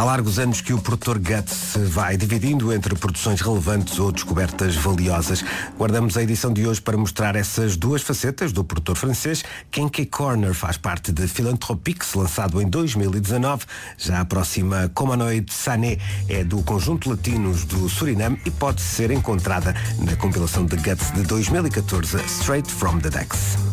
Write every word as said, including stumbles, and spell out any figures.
Há largos anos que o produtor Guts se vai dividindo entre produções relevantes ou descobertas valiosas. Guardamos a edição de hoje para mostrar essas duas facetas do produtor francês. Kenke Corner faz parte de Philanthropiques, lançado em dois mil e dezanove. Já a próxima, Comanoid Sané, é do conjunto Latinos do Suriname e pode ser encontrada na compilação de Guts de dois mil e catorze, Straight from the Decks.